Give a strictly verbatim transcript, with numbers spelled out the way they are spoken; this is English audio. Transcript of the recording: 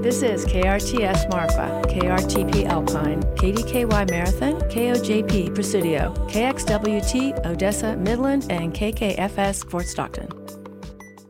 This is K R T S Marfa, K R T P Alpine, K D K Y Marathon, K O J P Presidio, K X W T Odessa Midland, and K K F S Fort Stockton.